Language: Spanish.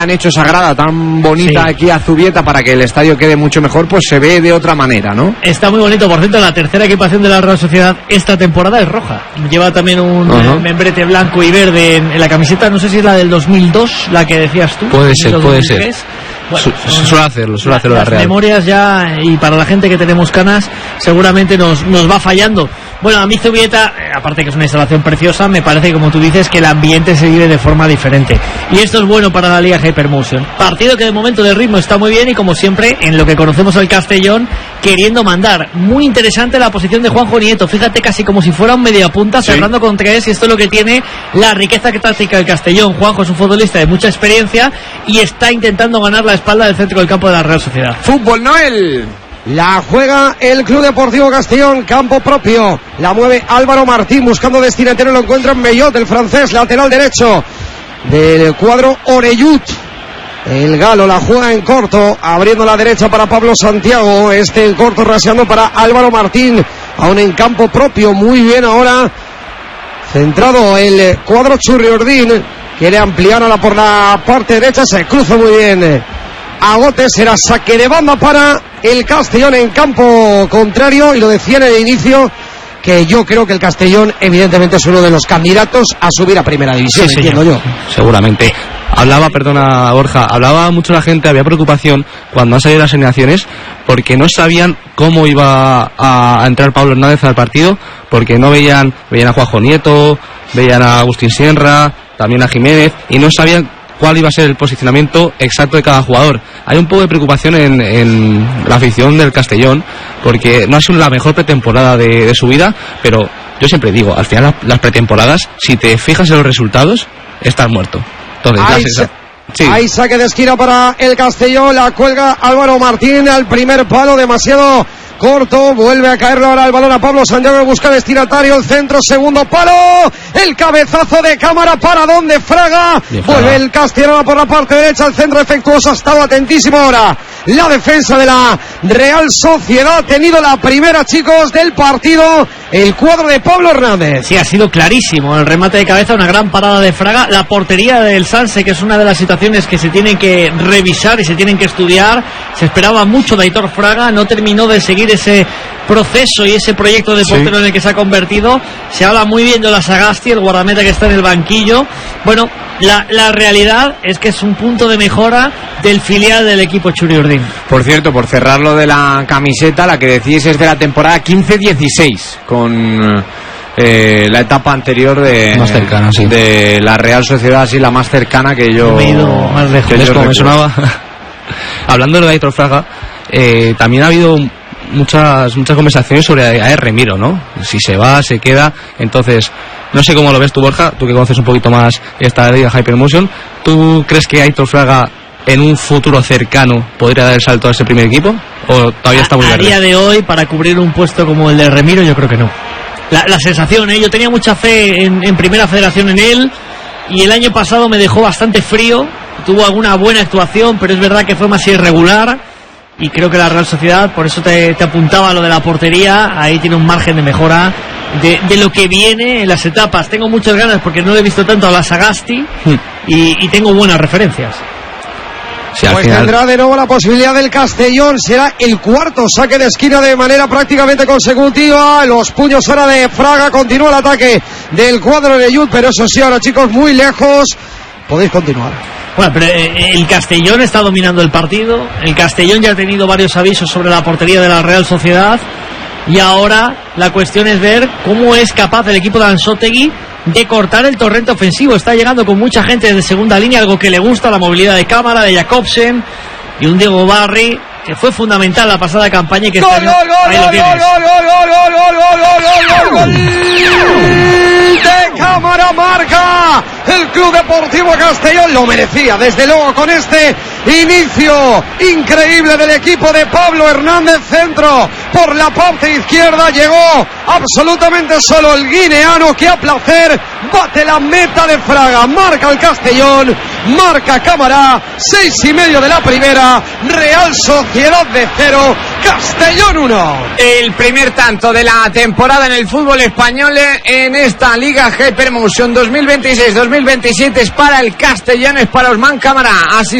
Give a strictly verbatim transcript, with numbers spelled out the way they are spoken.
han hecho esa grada tan bonita, sí, aquí a Zubieta para que el estadio quede mucho mejor, pues se ve de otra manera, ¿no? Está muy bonito. Por cierto, la tercera equipación de la Real Sociedad esta temporada es roja. Lleva también un uh-huh. membrete blanco y verde en, en la camiseta. No sé si es la del dos mil dos, la que decías tú. Puede ser, puede ser. Bueno, Su, suele hacerlo, suele hacerlo la Real. Las memorias ya, y para la gente que tenemos canas, seguramente nos, nos va fallando. Bueno, a mí Zubieta, aparte que es una instalación preciosa, me parece, como tú dices, que el ambiente se vive de forma diferente. Y esto es bueno para la Liga Hypermotion. Partido que de momento de ritmo está muy bien y, como siempre, en lo que conocemos al Castellón, queriendo mandar. Muy interesante la posición de Juanjo Nieto. Fíjate, casi como si fuera un mediapunta, sí, cerrando con tres, y esto es lo que tiene la riqueza táctica del Castellón. Juanjo es un futbolista de mucha experiencia y está intentando ganar la espalda del centro del campo de la Real Sociedad. Fútbol, Noel. La juega el Club Deportivo Castellón, campo propio. La mueve Álvaro Martín buscando destinatario, lo encuentra en Mellot, el francés, lateral derecho del cuadro Orellut. El galo la juega en corto, abriendo la derecha para Pablo Santiago. Este en corto, raseando para Álvaro Martín, aún en campo propio. Muy bien ahora centrado el cuadro Churriordín. Quiere ampliar ahora por la parte derecha, se cruza muy bien Agote, será saque de banda para el Castellón en campo contrario. Y lo decía en el inicio, que yo creo que el Castellón evidentemente es uno de los candidatos a subir a primera división, sí, entiendo yo. Seguramente. Hablaba, perdona Borja, hablaba mucho la gente, había preocupación cuando han salido las alineaciones porque no sabían cómo iba a, a entrar Pablo Hernández al partido, porque no veían, veían a Juanjo Nieto, veían a Agustín Sierra, también a Jiménez, y no sabían cuál iba a ser el posicionamiento exacto de cada jugador. Hay un poco de preocupación en, en la afición del Castellón, porque no ha sido la mejor pretemporada de, de su vida, pero yo siempre digo, al final las pretemporadas, si te fijas en los resultados, estás muerto. Entonces, hay, sa- sí. hay saque de esquina para el Castellón, la cuelga Álvaro Martín al primer palo, demasiado corto, vuelve a caerlo ahora el balón a Pablo Santiago, busca destinatario, el centro, segundo palo, el cabezazo de cámara para donde Fraga, vuelve el Castellón por la parte derecha, el centro efectuoso, ha estado atentísimo ahora la defensa de la Real Sociedad, ha tenido la primera, chicos, del partido, el cuadro de Pablo Hernández. Sí, ha sido clarísimo el remate de cabeza, una gran parada de Fraga, la portería del Sanse, que es una de las situaciones que se tienen que revisar y se tienen que estudiar. Se esperaba mucho de Aitor Fraga, no terminó de seguir ese proceso y ese proyecto de portero, sí, en el que se ha convertido. Se habla muy bien de la Sagasti, el guardameta que está en el banquillo. Bueno, la, la realidad es que es un punto de mejora del filial del equipo Churiurdin. Por cierto, por cerrar lo de la camiseta, la que decís es de la temporada quince dieciséis, con eh, la etapa anterior de, más cercana, sí, de la Real Sociedad, así la más cercana que yo, me he ido más lejos, que yo me sonaba. Hablando de Aitor Fraga, eh, también ha habido muchas muchas conversaciones sobre A R Miro, ¿no? Si se va, se queda. Entonces, no sé cómo lo ves tú, Borja, tú que conoces un poquito más esta liga Hypermotion. ¿Tú crees que Aitor Fraga en un futuro cercano podría dar el salto a ese primer equipo? ¿O todavía está muy verde? A día de hoy, para cubrir un puesto como el de Remiro, yo creo que no. La, la sensación, ¿eh? Yo tenía mucha fe en, en Primera Federación en él, y el año pasado me dejó bastante frío. Tuvo alguna buena actuación, pero es verdad que fue más irregular. Y creo que la Real Sociedad, por eso te, te apuntaba lo de la portería, ahí tiene un margen de mejora de, de lo que viene en las etapas. Tengo muchas ganas porque no le he visto tanto a la Sagasti, hmm. y, y tengo buenas referencias. Sí, pues final tendrá de nuevo la posibilidad del Castellón, será el cuarto saque de esquina de manera prácticamente consecutiva. Los puños ahora de Fraga, continúa el ataque del cuadro de Yud, pero eso sí, ahora, chicos, muy lejos. Podéis continuar. Bueno, pero eh, el Castellón está dominando el partido. El Castellón ya ha tenido varios avisos sobre la portería de la Real Sociedad, y ahora la cuestión es ver cómo es capaz el equipo de Anzotegui de cortar el torrente ofensivo. Está llegando con mucha gente de segunda línea, algo que le gusta, la movilidad de cámara de Jacobsen, y un Diego Barry que fue fundamental la pasada campaña y que ¡Gol, está gol, gol, ahí lo gol, tienes. gol, gol, gol, gol, gol, gol, gol, gol, gol, de cámara marca el Club Deportivo Castellón, lo merecía desde luego con este Inicio increíble del equipo de Pablo Hernández, centro por la parte izquierda, llegó absolutamente solo el guineano que a placer bate la meta de Fraga, marca el Castellón, marca Camará, seis y medio de la primera, Real Sociedad de cero, Castellón uno. El primer tanto de la temporada en el fútbol español en esta Liga Hypermotion dos mil veintiséis dos mil veintisiete es para el Castellón, es para Ousmane Camara. Así